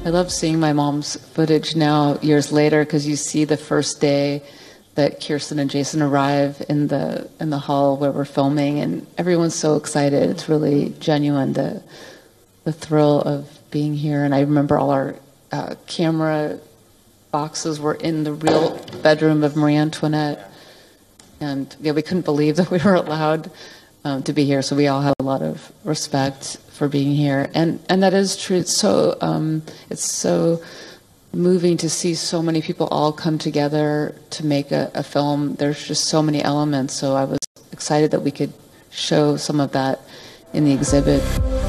I love seeing my mom's footage now, years later, because you see the first day that Kirsten and Jason arrive in the hall where we're filming, and everyone's so excited. It's really genuine, the thrill of being here. And I remember all our camera boxes were in the real bedroom of Marie Antoinette, and yeah, we couldn't believe that we were allowed to be here. So we all have a lot of respect for being here, and that is true. It's so moving to see so many people all come together to make a film. There's just so many elements. So I was excited that we could show some of that in the exhibit.